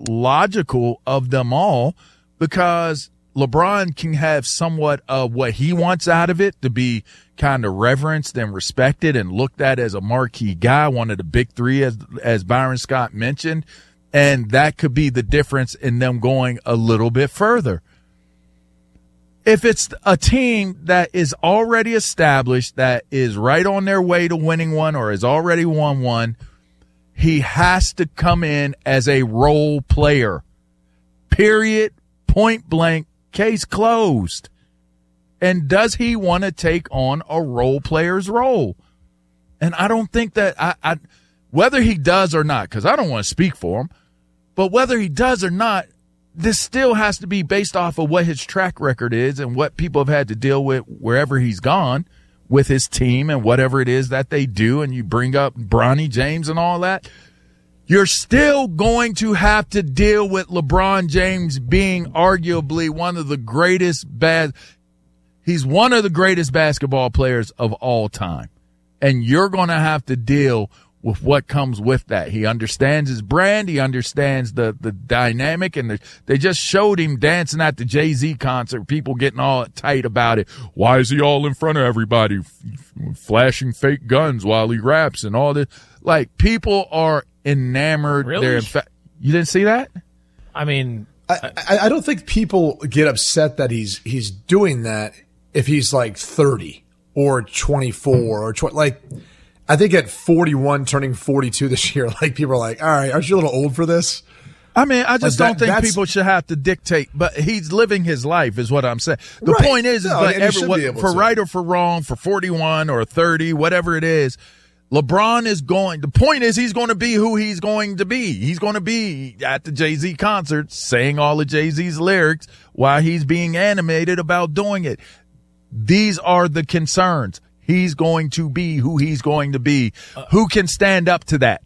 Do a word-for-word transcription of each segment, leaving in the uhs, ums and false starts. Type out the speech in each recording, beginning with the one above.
logical of them all, because LeBron can have somewhat of what he wants out of it, to be kind of reverenced and respected and looked at as a marquee guy, one of the big three, as as Byron Scott mentioned. And that could be the difference in them going a little bit further. If it's a team that is already established, that is right on their way to winning one or has already won one, he has to come in as a role player. Period. Point blank. Case closed. And does he want to take on a role player's role? And I don't think that I, I whether he does or not, because I don't want to speak for him, but whether he does or not, this still has to be based off of what his track record is and what people have had to deal with wherever he's gone with his team and whatever it is that they do. And you bring up Bronny James and all that. You're still going to have to deal with LeBron James being arguably one of the greatest bad. He's one of the greatest basketball players of all time. And you're going to have to deal with what comes with that. He understands his brand. He understands the, the dynamic. And the, they just showed him dancing at the Jay-Z concert, people getting all tight about it. Why is he all in front of everybody, f- flashing fake guns while he raps and all this? Like, people are enamored. Really? They're infa- you didn't see that? I mean, I, I, I don't think people get upset that he's he's doing that if he's like thirty or twenty-four or twenty. Like, I think at forty-one, turning forty-two this year, like, people are like, all right, aren't you a little old for this? I mean, I just like that, don't think people should have to dictate, but he's living his life is what I'm saying. The right. point is, is no, but everyone, every, for to. right or for wrong, for forty-one or thirty, whatever it is, LeBron is going, the point is he's going to be who he's going to be. He's going to be at the Jay-Z concert saying all of Jay-Z's lyrics while he's being animated about doing it. These are the concerns. He's going to be who he's going to be. Uh, who can stand up to that?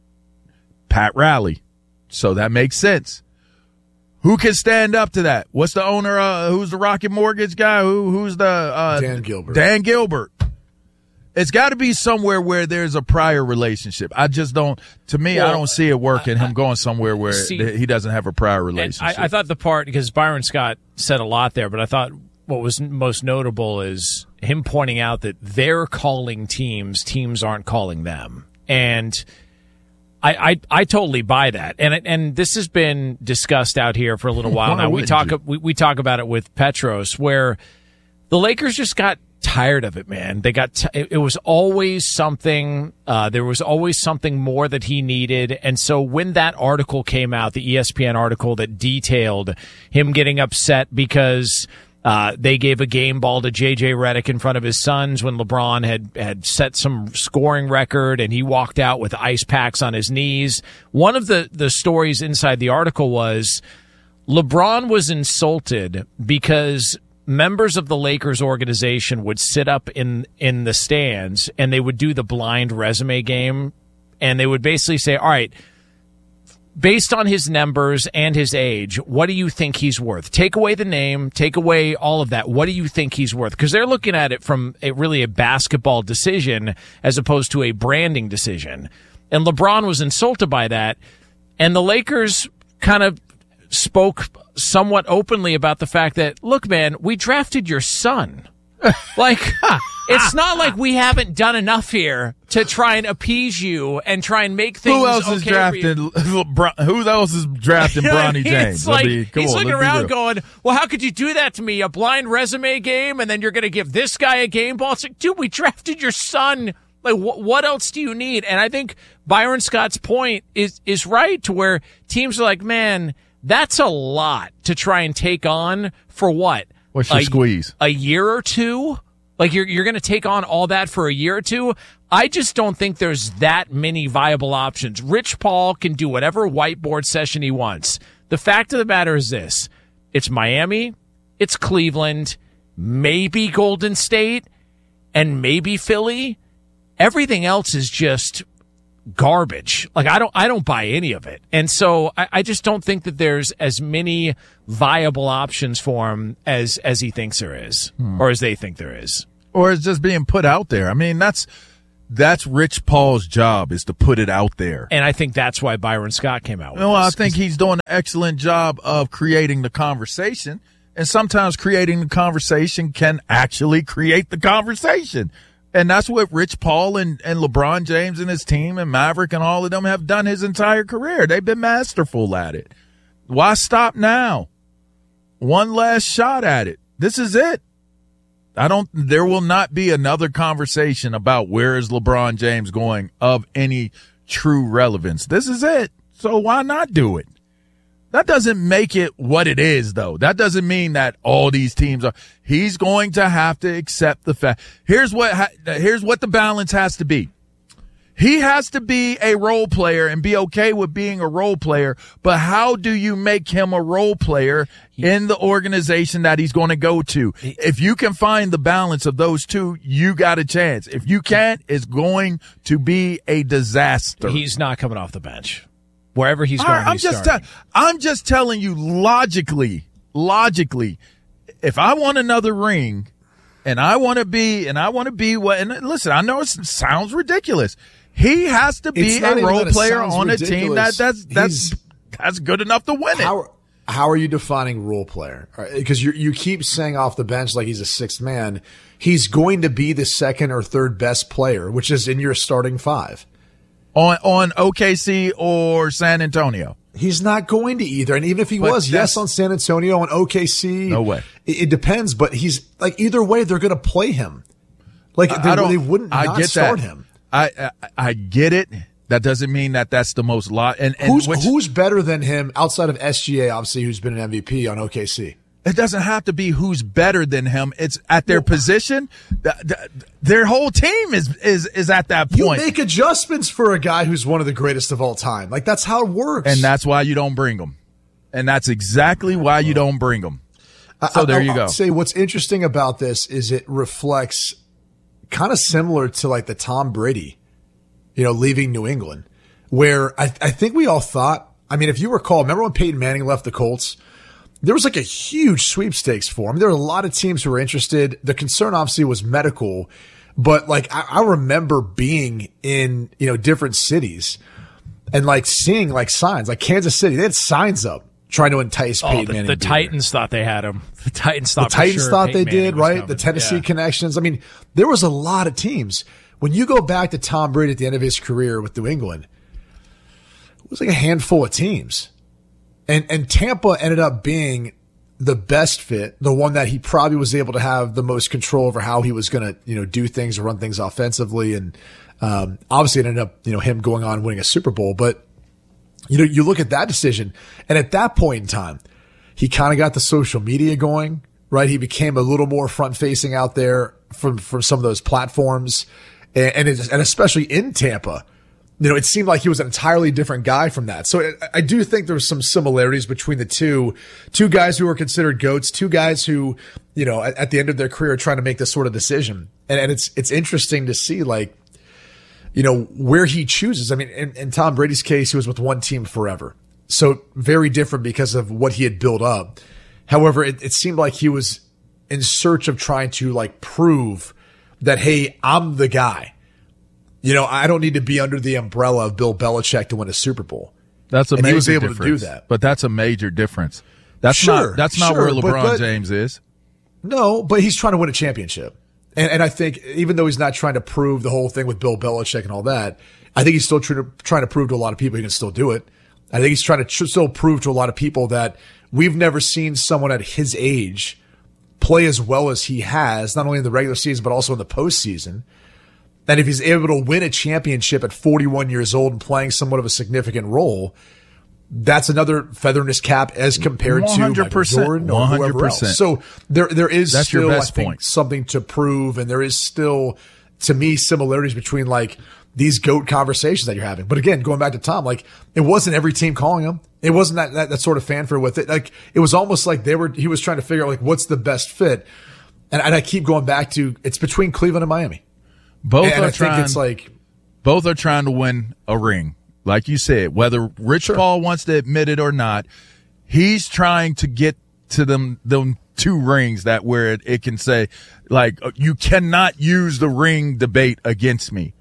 Pat Riley. So that makes sense. Who can stand up to that? What's the owner? Uh, who's the Rocket Mortgage guy? Who, who's the uh, Dan Gilbert? Dan Gilbert. It's got to be somewhere where there's a prior relationship. I just don't. To me, well, I don't see it working. I, him going somewhere where see, he doesn't have a prior relationship. I, I thought the part, because Byron Scott said a lot there, but I thought what was most notable is him pointing out that they're calling teams, teams aren't calling them, and I, I, I totally buy that. And and this has been discussed out here for a little while now. We talk we, we talk about it with Petros, where the Lakers just got tired of it, man. They got t- it was always something. Uh, there was always something more that he needed, and so when that article came out, the E S P N article that detailed him getting upset because Uh, they gave a game ball to J J Redick in front of his sons when LeBron had, had set some scoring record, and he walked out with ice packs on his knees. One of the, the stories inside the article was LeBron was insulted because members of the Lakers organization would sit up in, in the stands and they would do the blind resume game, and they would basically say, all right, based on his numbers and his age, what do you think he's worth? Take away the name, take away all of that. What do you think he's worth? Because they're looking at it from a, really a basketball decision as opposed to a branding decision. And LeBron was insulted by that. And the Lakers kind of spoke somewhat openly about the fact that, look, man, we drafted your son. Like, it's not like we haven't done enough here to try and appease you and try and make things. Who else okay is drafted? Who else is drafting Bronny James? It's like, be, he's on, looking around going, well, how could you do that to me? A blind resume game, and then you're going to give this guy a game ball? It's like, dude, we drafted your son. Like, wh- what else do you need? And I think Byron Scott's point is is right, to where teams are like, man, that's a lot to try and take on for what? What's your a, squeeze? A year or two? Like, you're you're going to take on all that for a year or two? I just don't think there's that many viable options. Rich Paul can do whatever whiteboard session he wants. The fact of the matter is this. It's Miami, it's Cleveland, maybe Golden State, and maybe Philly. Everything else is just garbage. Like, I don't I don't buy any of it. And so I, I just don't think that there's as many viable options for him as as he thinks there is, hmm. or as they think there is. Or it's just being put out there. I mean, that's That's Rich Paul's job, is to put it out there. And I think that's why Byron Scott came out with Well, this. I think he's doing an excellent job of creating the conversation. And sometimes creating the conversation can actually create the conversation. And that's what Rich Paul and, and LeBron James and his team and Maverick and all of them have done his entire career. They've been masterful at it. Why stop now? One last shot at it. This is it. I don't, there will not be another conversation about where is LeBron James going of any true relevance. This is it. So why not do it? That doesn't make it what it is, though. That doesn't mean that all these teams are. He's going to have to accept the fact. Here's what, here's what the balance has to be. He has to be a role player and be okay with being a role player, but how do you make him a role player in the organization that he's going to go to? If you can find the balance of those two, you got a chance. If you can't, it's going to be a disaster. He's not coming off the bench. Wherever he's going, I'm he's just starting. te- I'm just telling you logically, logically, if I want another ring and I want to be, and I want to be what, and listen, I know it sounds ridiculous. He has to be a role player on a team that that's that's that's good enough to win it. How, how are you defining role player? Because you you keep saying off the bench like he's a sixth man. He's going to be the second or third best player, which is in your starting five. On on O K C or San Antonio. He's not going to either. And even if he But was, yes, on San Antonio and O K C. No way. It, it depends, but he's like either way, they're going to play him. Like I they, don't, they wouldn't I not get start that. him. I, I I get it. That doesn't mean that that's the most lot. And, and Who's which, who's better than him outside of S G A? Obviously, who's been an M V P on O K C. It doesn't have to be who's better than him. It's at their position. Th- th- their whole team is is is at that You point. make adjustments for a guy who's one of the greatest of all time. Like that's how it works. And that's why you don't bring them. And that's exactly why you don't bring them. So I, there I, you go. I'll say what's interesting about this is it reflects kind of similar to like the Tom Brady, you know, leaving New England, where I, I think we all thought, I mean, if you recall, remember when Peyton Manning left the Colts? There was like a huge sweepstakes for him. There were a lot of teams who were interested. The concern obviously was medical, but like I, I remember being in, you know, different cities and like seeing like signs, like Kansas City, they had signs up trying to entice Oh, Peyton the, Manning. the to be Titans thought they had him. The Titans there. thought The for Titans sure thought Peyton they Manning did, was right? coming. The Tennessee Yeah. connections. I mean, there was a lot of teams. When you go back to Tom Brady at the end of his career with New England, it was like a handful of teams. And and Tampa ended up being the best fit, the one that he probably was able to have the most control over how he was going to, you know, do things or run things offensively. And um, obviously it ended up, you know, him going on and winning a Super Bowl. But, you know, you look at that decision, and at that point in time, he kind of got the social media going, right? He became a little more front facing out there from, from some of those platforms. And, and, it, and especially in Tampa, you know, it seemed like he was an entirely different guy from that. So I, I do think there's some similarities between the two, two guys who are considered GOATs, two guys who, you know, at, at the end of their career are trying to make this sort of decision. And, and it's, it's interesting to see like, you know, where he chooses. I mean, in, in Tom Brady's case, he was with one team forever. So very different because of what he had built up. However, it, it seemed like he was in search of trying to like prove that, hey, I'm the guy. You know, I don't need to be under the umbrella of Bill Belichick to win a Super Bowl. That's a and major he was able difference. to do that. But that's a major difference. That's Sure, not that's not sure, where but- LeBron but- James is. No, but he's trying to win a championship. And, and I think even though he's not trying to prove the whole thing with Bill Belichick and all that, I think he's still trying to, trying to prove to a lot of people he can still do it. I think he's trying to tr- still prove to a lot of people that we've never seen someone at his age play as well as he has, not only in the regular season, but also in the postseason. And if he's able to win a championship at forty-one years old and playing somewhat of a significant role, that's another feather in his cap as compared to Michael Jordan or whoever else. So there, there is That's still, your best I think, point. something to prove, and there is still, to me, similarities between like these GOAT conversations that you're having. But again, going back to Tom, like it wasn't every team calling him. It wasn't that, that, that sort of fanfare with it. Like it was almost like they were, he was trying to figure out like what's the best fit. And, and I keep going back to it's between Cleveland and Miami. Both And are I trying. think it's like, both are trying to win a ring. Like you said, whether Rich Sure. Paul wants to admit it or not, he's trying to get to them, them two rings that where it, it can say, like, you cannot use the ring debate against me.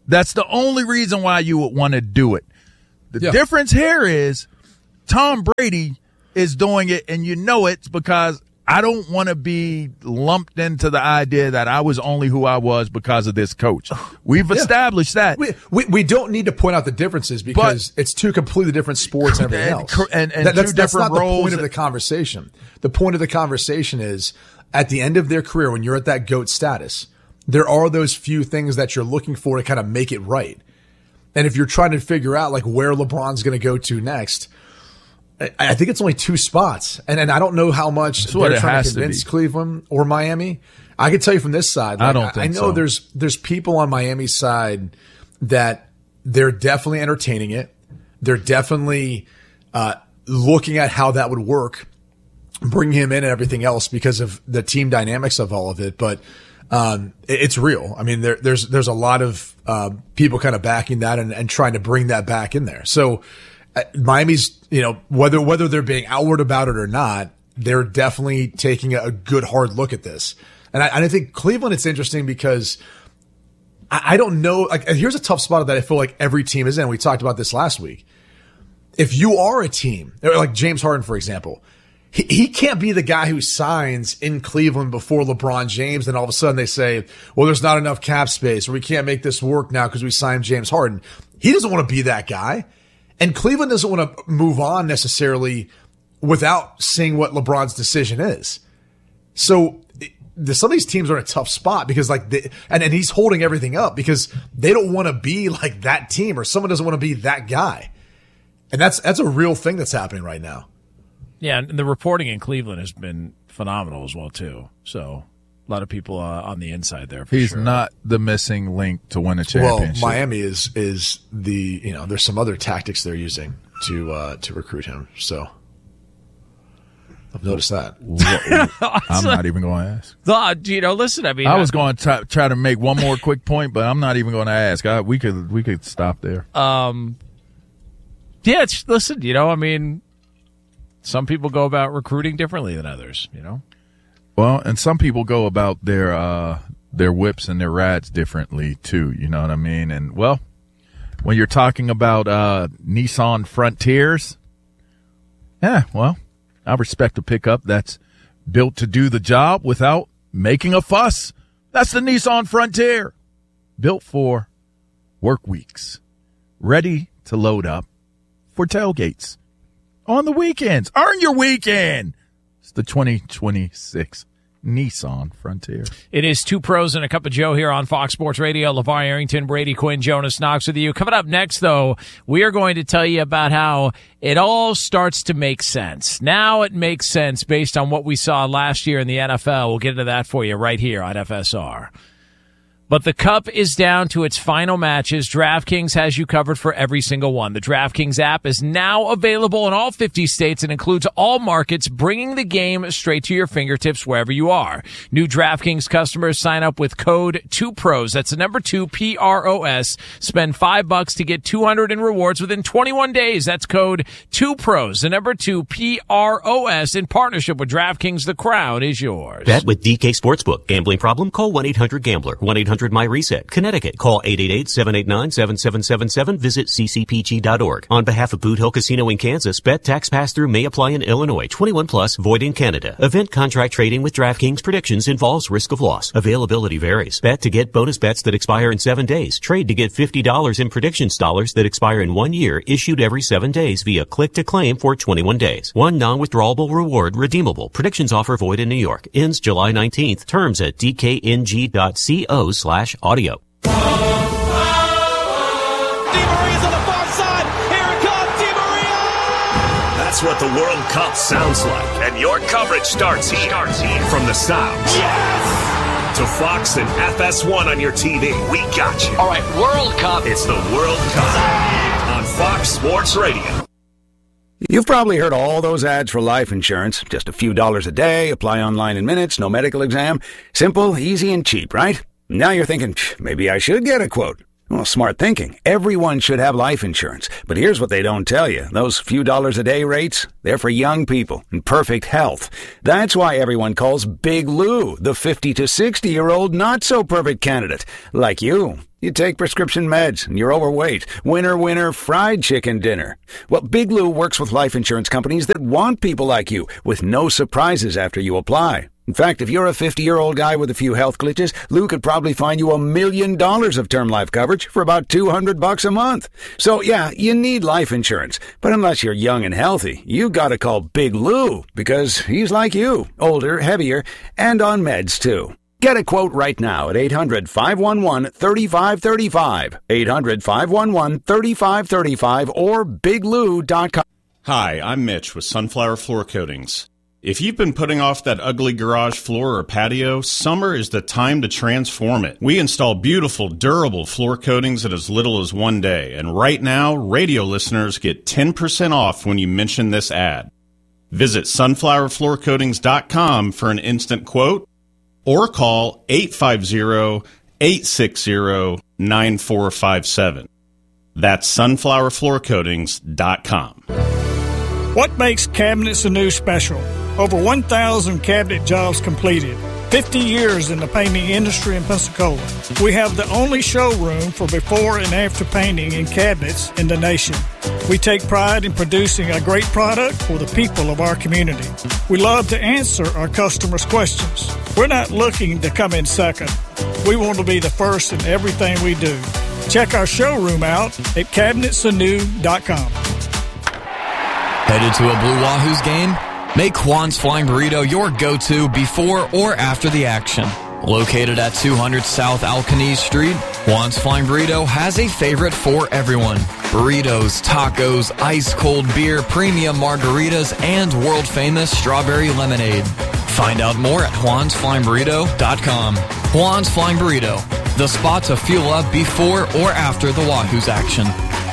That's the only reason why you would want to do it. The yeah. difference here is Tom Brady is doing it, and you know it's because I don't want to be lumped into the idea that I was only who I was because of this coach. We've yeah. established that. We, we we don't need to point out the differences because but, it's two completely different sports and everything else. And, and that, that's, two that's different not roles. The point of the conversation. The point of the conversation is at the end of their career, when you're at that GOAT status, there are those few things that you're looking for to kind of make it right. And if you're trying to figure out like where LeBron's going to go to next, I think it's only two spots, and and I don't know how much That's they're trying to convince to Cleveland or Miami. I can tell you from this side, like, I don't think I know so. there's there's people on Miami's side that they're definitely entertaining it. They're definitely uh, looking at how that would work, bring him in and everything else because of the team dynamics of all of it. But um, it, it's real. I mean, there, there's there's a lot of uh, people kind of backing that and, and trying to bring that back in there. So. Miami's, you know, whether whether they're being outward about it or not, they're definitely taking a good hard look at this. And I, and I think Cleveland, it's interesting because I, I don't know. Like, here's a tough spot that I feel like every team is in. We talked about this last week. If you are a team, like James Harden, for example, he, he can't be the guy who signs in Cleveland before LeBron James. Then all of a sudden they say, well, there's not enough cap space or we can't make this work now because we signed James Harden. He doesn't want to be that guy. And Cleveland doesn't want to move on necessarily without seeing what LeBron's decision is. So the, some of these teams are in a tough spot because like, they, and, and he's holding everything up because they don't want to be like that team or someone doesn't want to be that guy. And that's, that's a real thing that's happening right now. Yeah. And the reporting in Cleveland has been phenomenal as well too. So a lot of people uh, on the inside there. For He's sure. not the missing link to win a championship. Well, Miami is is the you know there's some other tactics they're using to uh, to recruit him. So I've noticed that. I'm not even going to ask. Uh, you know, listen. I mean, I was going to try, try to make one more quick point, but I'm not even going to ask. I, we could we could stop there. Um. Yeah. It's, listen. You know, I mean, some people go about recruiting differently than others. You know. Well, and some people go about their uh, their whips and their rats differently too. You know what I mean? And well, when you're talking about uh, Nissan Frontiers, yeah, well, I respect a pickup that's built to do the job without making a fuss. That's the Nissan Frontier, built for work weeks, ready to load up for tailgates on the weekends. Earn your weekend. It's the twenty twenty-six Nissan Frontier. It is Two Pros and a Cup of Joe here on Fox Sports Radio. LeVar Arrington, Brady Quinn, Jonas Knox with you. Coming up next, though, we are going to tell you about how it all starts to make sense. Now it makes sense based on what we saw last year in the N F L. We'll get into that for you right here on F S R. But the Cup is down to its final matches. DraftKings has you covered for every single one. The DraftKings app is now available in all fifty states and includes all markets, bringing the game straight to your fingertips wherever you are. New DraftKings customers sign up with code two pros. That's the number two, P R O S. Spend five bucks to get two hundred in rewards within twenty-one days. That's code two pros. The number two, P R O S, in partnership with DraftKings. The crown is yours. Bet with D K Sportsbook. Gambling problem? Call one eight hundred gambler. one eight hundred my reset. Connecticut. Call eight eight eight, seven eight nine, seven seven seven seven. Visit c c p g dot org. On behalf of Boot Hill Casino in Kansas, bet tax pass-through may apply in Illinois. twenty-one plus, void in Canada. Event contract trading with DraftKings predictions involves risk of loss. Availability varies. Bet to get bonus bets that expire in seven days. Trade to get fifty dollars in predictions dollars that expire in one year, issued every seven days via click to claim for twenty-one days. One non-withdrawable reward redeemable. Predictions offer void in New York. Ends July nineteenth. Terms at d k n g dot co slash audio. Di Maria's on the far side. Here it comes, Di Maria! That's what the World Cup sounds like. And your coverage starts here. Starts here. From the sound. Yes! To Fox and F S one on your T V. We got you. All right, World Cup. It's the World Cup on Fox Sports Radio. You've probably heard all those ads for life insurance. Just a few dollars a day, apply online in minutes, no medical exam. Simple, easy, and cheap, right? Now you're thinking, maybe I should get a quote. Well, smart thinking. Everyone should have life insurance. But here's what they don't tell you. Those few dollars a day rates, they're for young people in perfect health. That's why everyone calls Big Lou the fifty to sixty-year-old not-so-perfect candidate. Like you. You take prescription meds and you're overweight. Winner, winner, fried chicken dinner. Well, Big Lou works with life insurance companies that want people like you with no surprises after you apply. In fact, if you're a fifty-year-old guy with a few health glitches, Lou could probably find you a million dollars of term life coverage for about two hundred bucks a month. So, yeah, you need life insurance. But unless you're young and healthy, you gotta call Big Lou because he's like you, older, heavier, and on meds, too. Get a quote right now at eight hundred, five one one, three five three five, eight hundred, five one one, three five three five, or big lou dot com. Hi, I'm Mitch with Sunflower Floor Coatings. If you've been putting off that ugly garage floor or patio, summer is the time to transform it. We install beautiful, durable floor coatings in as little as one day, and right now, radio listeners get ten percent off when you mention this ad. Visit sunflower floor coatings dot com for an instant quote, or call eight five zero, eight six zero, nine four five seven. That's sunflower floor coatings dot com. What makes Cabinets Anew special? Over one thousand cabinet jobs completed. fifty years in the painting industry in Pensacola. We have the only showroom for before and after painting in cabinets in the nation. We take pride in producing a great product for the people of our community. We love to answer our customers' questions. We're not looking to come in second. We want to be the first in everything we do. Check our showroom out at cabinets anew dot com. Headed to a Blue Wahoos game? Make Juan's Flying Burrito your go-to before or after the action. Located at two hundred South Alcanese Street, Juan's Flying Burrito has a favorite for everyone. Burritos, tacos, ice-cold beer, premium margaritas, and world-famous strawberry lemonade. Find out more at juans flying burrito dot com. Juan's Flying Burrito, the spot to fuel up before or after the Wahoos action.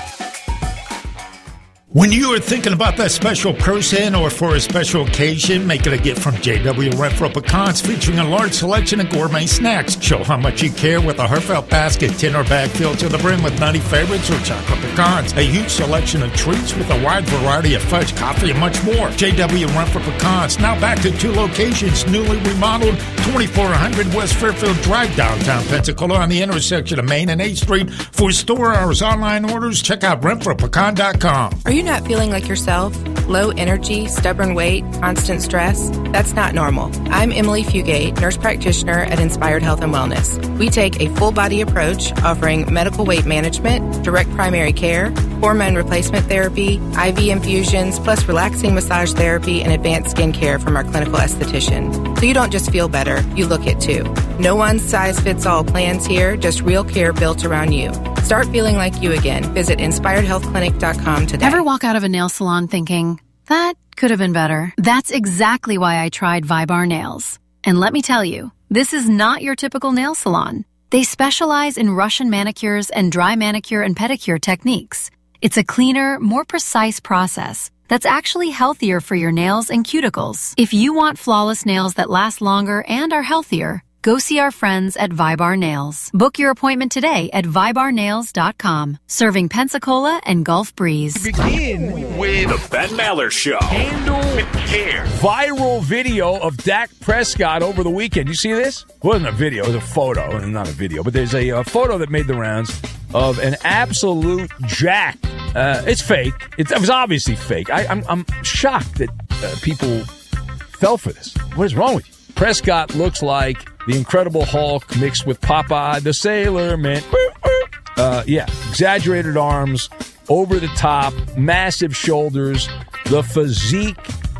When you are thinking about that special person or for a special occasion, make it a gift from J W Renfro Pecans, featuring a large selection of gourmet snacks. Show how much you care with a heartfelt basket, tin or bag filled to the brim with nutty favorites or chocolate pecans. A huge selection of treats with a wide variety of fudge, coffee, and much more. J W Renfro Pecans, now back to two locations, newly remodeled, twenty-four hundred West Fairfield Drive, downtown Pensacola, on the intersection of Main and eighth Street. For store hours, online orders, check out renfro pecan dot com. Are you not feeling like yourself? Low energy, stubborn weight, constant stress? That's not normal. I'm Emily Fugate, nurse practitioner at Inspired Health and Wellness. We take a full body approach offering medical weight management, direct primary care, hormone replacement therapy, I V infusions, plus relaxing massage therapy and advanced skin care from our clinical esthetician. So you don't just feel better, you look it too. No one size fits all plans here, just real care built around you. Start feeling like you again. Visit inspired health clinic dot com today. Ever walk out of a nail salon thinking, that could have been better? That's exactly why I tried Vibar Nails. And let me tell you, this is not your typical nail salon. They specialize in Russian manicures and dry manicure and pedicure techniques. It's a cleaner, more precise process that's actually healthier for your nails and cuticles. If you want flawless nails that last longer and are healthier, go see our friends at Vibar Nails. Book your appointment today at vibar nails dot com. Serving Pensacola and Gulf Breeze. Begin with the Ben Maller Show. Handle with care. Viral video of Dak Prescott over the weekend. You see this? It wasn't a video. It was a photo. Not a video. But there's a, a photo that made the rounds of an absolute jack. Uh, it's fake. It's, it was obviously fake. I, I'm, I'm shocked that uh, people fell for this. What is wrong with you? Prescott looks like the Incredible Hulk mixed with Popeye the Sailor Man. Uh, yeah, exaggerated arms, over the top, massive shoulders, the physique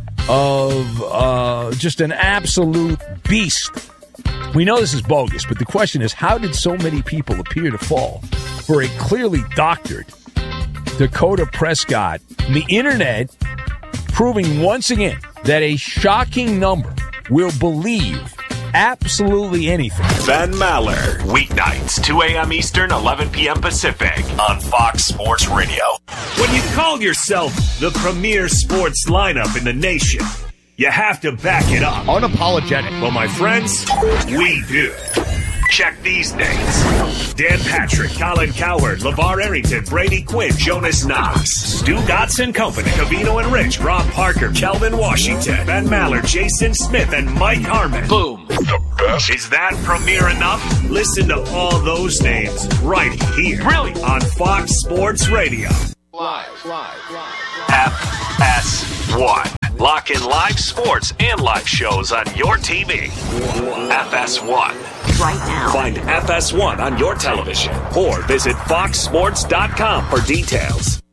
of uh, just an absolute beast. We know this is bogus, but the question is, how did so many people appear to fall for a clearly doctored Dakota Prescott? The internet proving once again that a shocking number will believe absolutely anything. Ben Maller, weeknights, two a.m. Eastern, eleven p.m. Pacific, on Fox Sports Radio. When you call yourself the premier sports lineup in the nation, you have to back it up. Unapologetic. Well, my friends, we do. Check these names: Dan Patrick, Colin Cowherd, LeVar Arrington, Brady Quinn, Jonas Knox, Stu Gotts and Company, Covino and Rich, Rob Parker, Kelvin Washington, Ben Maller, Jason Smith, and Mike Harmon. Boom. The best. Is that premiere enough? Listen to all those names right here. Brilliant. On Fox Sports Radio. Live, live, live. F S one. Lock in live sports and live shows on your T V. F S one. Right now. Find F S one on your television or visit fox sports dot com for details.